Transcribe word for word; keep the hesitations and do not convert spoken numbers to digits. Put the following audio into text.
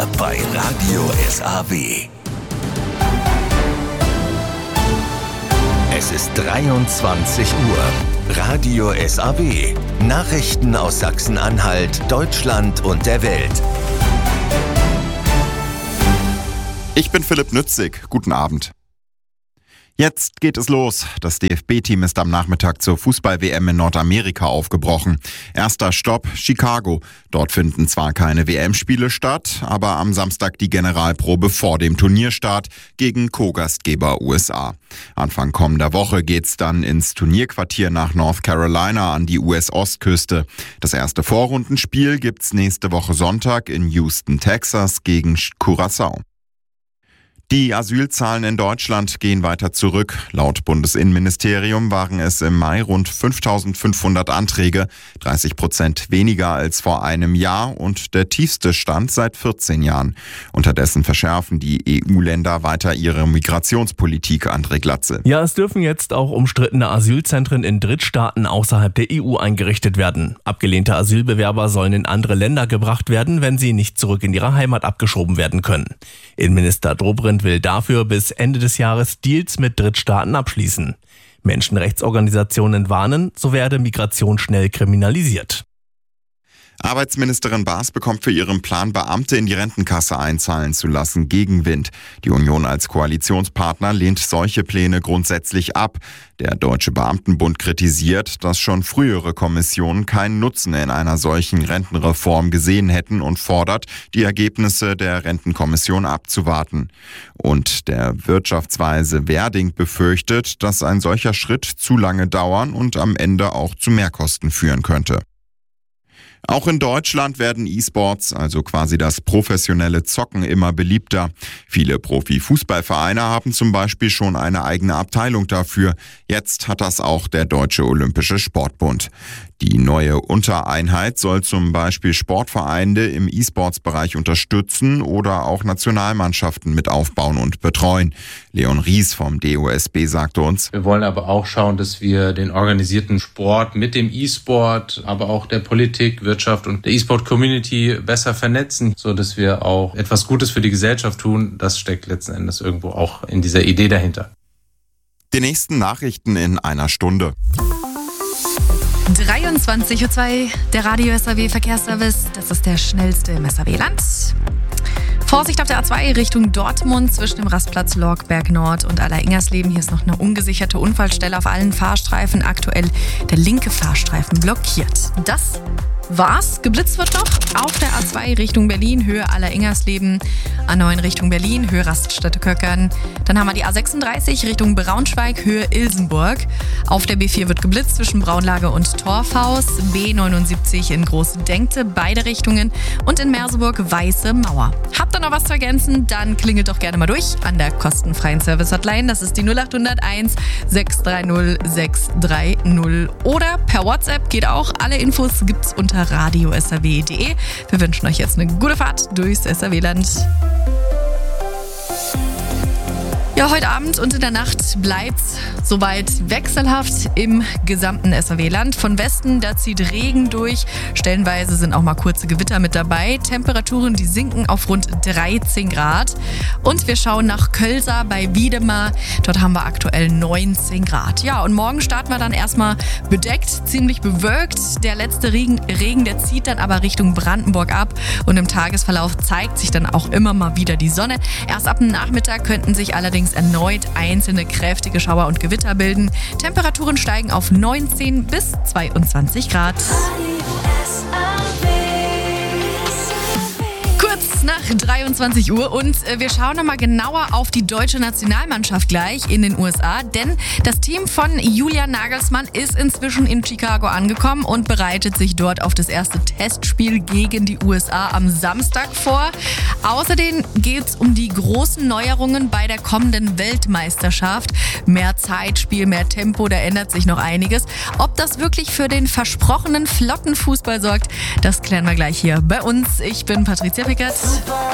bei Radio S A W. Es ist dreiundzwanzig Uhr. Radio S A W. Nachrichten aus Sachsen-Anhalt, Deutschland und der Welt. Ich bin Philipp Nützig. Guten Abend. Jetzt geht es los. Das D F B-Team ist am Nachmittag zur Fußball-W M in Nordamerika aufgebrochen. Erster Stopp Chicago. Dort finden zwar keine W M-Spiele statt, aber am Samstag die Generalprobe vor dem Turnierstart gegen Co-Gastgeber U S A. Anfang kommender Woche geht's dann ins Turnierquartier nach North Carolina an die U S-Ostküste. Das erste Vorrundenspiel gibt's nächste Woche Sonntag in Houston, Texas gegen Curaçao. Die Asylzahlen in Deutschland gehen weiter zurück. Laut Bundesinnenministerium waren es im Mai rund fünftausendfünfhundert Anträge, dreißig Prozent weniger als vor einem Jahr und der tiefste Stand seit vierzehn Jahren. Unterdessen verschärfen die E U-Länder weiter ihre Migrationspolitik, André Glatze. Ja, es dürfen jetzt auch umstrittene Asylzentren in Drittstaaten außerhalb der E U eingerichtet werden. Abgelehnte Asylbewerber sollen in andere Länder gebracht werden, wenn sie nicht zurück in ihre Heimat abgeschoben werden können. Innenminister Dobrindt will dafür bis Ende des Jahres Deals mit Drittstaaten abschließen. Menschenrechtsorganisationen warnen, so werde Migration schnell kriminalisiert. Arbeitsministerin Baas bekommt für ihren Plan, Beamte in die Rentenkasse einzahlen zu lassen, Gegenwind. Die Union als Koalitionspartner lehnt solche Pläne grundsätzlich ab. Der Deutsche Beamtenbund kritisiert, dass schon frühere Kommissionen keinen Nutzen in einer solchen Rentenreform gesehen hätten und fordert, die Ergebnisse der Rentenkommission abzuwarten. Und der Wirtschaftsweise Werding befürchtet, dass ein solcher Schritt zu lange dauern und am Ende auch zu Mehrkosten führen könnte. Auch in Deutschland werden E-Sports, also quasi das professionelle Zocken, immer beliebter. Viele Profi-Fußballvereine haben zum Beispiel schon eine eigene Abteilung dafür. Jetzt hat das auch der Deutsche Olympische Sportbund. Die neue Untereinheit soll zum Beispiel Sportvereine im E-Sports-Bereich unterstützen oder auch Nationalmannschaften mit aufbauen und betreuen. Leon Ries vom D O S B sagte uns: Wir wollen aber auch schauen, dass wir den organisierten Sport mit dem E-Sport, aber auch der Politik, Wirtschaft und der E-Sport-Community besser vernetzen, so dass wir auch etwas Gutes für die Gesellschaft tun. Das steckt letzten Endes irgendwo auch in dieser Idee dahinter. Die nächsten Nachrichten in einer Stunde. dreiundzwanzig Uhr zwei, der Radio S A W Verkehrsservice. Das ist der schnellste im S A W-Land. Vorsicht auf der A zwei Richtung Dortmund zwischen dem Rastplatz Lorgberg Nord und Aller-Ingersleben. Hier ist noch eine ungesicherte Unfallstelle auf allen Fahrstreifen. Aktuell der linke Fahrstreifen blockiert. Das war's. Geblitzt wird noch auf der A zwei Richtung Berlin, Höhe Aller-Ingersleben. A neun Richtung Berlin, Höhe Raststätte Köckern. Dann haben wir die A sechsunddreißig Richtung Braunschweig, Höhe Ilsenburg. Auf der B vier wird geblitzt zwischen Braunlage und Torfhaus. B neunundsiebzig in Groß-Denkte, beide Richtungen. Und in Merseburg Weiße Mauer. Habt ihr noch was zu ergänzen? Dann klingelt doch gerne mal durch an der kostenfreien Service-Hotline. Das ist die null acht null eins sechs drei null sechs drei null. Oder per WhatsApp geht auch. Alle Infos gibt's unter radio s a w punkt d e. Wir wünschen euch jetzt eine gute Fahrt durchs S A W-Land. Ja, heute Abend und in der Nacht bleibt's soweit wechselhaft im gesamten S A W-Land. Von Westen, da zieht Regen durch. Stellenweise sind auch mal kurze Gewitter mit dabei. Temperaturen, die sinken auf rund dreizehn Grad. Und wir schauen nach Kölsa bei Wiedemar. Dort haben wir aktuell neunzehn Grad. Ja, und morgen starten wir dann erstmal bedeckt, ziemlich bewölkt. Der letzte Regen, Regen, der zieht dann aber Richtung Brandenburg ab. Und im Tagesverlauf zeigt sich dann auch immer mal wieder die Sonne. Erst ab dem Nachmittag könnten sich allerdings erneut einzelne kräftige Schauer und Gewitter bilden. Temperaturen steigen auf neunzehn bis zweiundzwanzig Grad. Kurz nach dreiundzwanzig Uhr und wir schauen nochmal genauer auf die deutsche Nationalmannschaft gleich in den U S A, denn das Team von Julian Nagelsmann ist inzwischen in Chicago angekommen und bereitet sich dort auf das erste Testspiel gegen die U S A am Samstag vor. Außerdem geht es um die großen Neuerungen bei der kommenden Weltmeisterschaft. Mehr Zeitspiel, mehr Tempo, da ändert sich noch einiges. Ob das wirklich für den versprochenen flotten Fußball sorgt, das klären wir gleich hier bei uns. Ich bin Patricia Pickert.